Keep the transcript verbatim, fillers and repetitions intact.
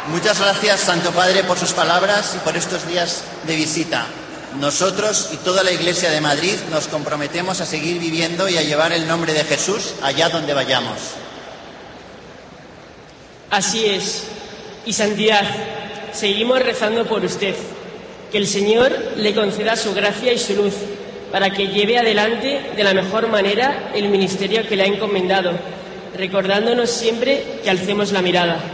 Muchas gracias, Santo Padre, por sus palabras y por estos días de visita. Nosotros y toda la Iglesia de Madrid nos comprometemos a seguir viviendo y a llevar el nombre de Jesús allá donde vayamos. Así es. Y santidad, seguimos rezando por usted. Que el Señor le conceda su gracia y su luz para que lleve adelante de la mejor manera el ministerio que le ha encomendado, recordándonos siempre que alcemos la mirada.